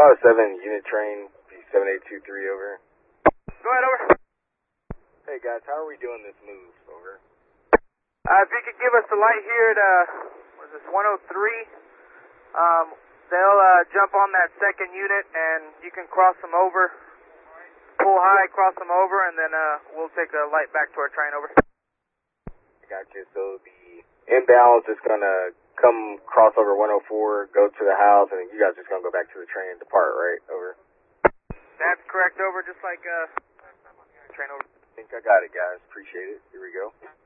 Bravo 7, unit train, B7823, over. Go ahead, over. Hey guys, how are we doing this move, over? If you could give us the light here at, what is this, 103, they'll jump on that second unit and you can cross them over. Pull high, cross them over, and then we'll take a light back to our train, over. Gotcha, so the inbound is going to come cross over 104, go to the house, and you guys just going to go back to the train and depart, right? Over. That's correct, over, just like train over. I think I got it, guys. Appreciate it. Here we go.